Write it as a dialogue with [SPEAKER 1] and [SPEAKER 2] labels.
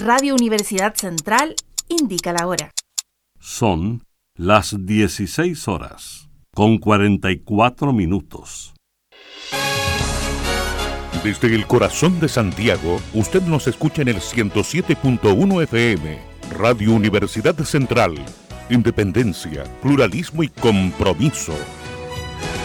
[SPEAKER 1] Radio Universidad Central indica la hora.
[SPEAKER 2] Son las 16 horas, con 44 minutos.
[SPEAKER 3] Desde el corazón de Santiago, usted nos escucha en el 107.1 FM, Radio Universidad Central. Independencia, pluralismo y compromiso.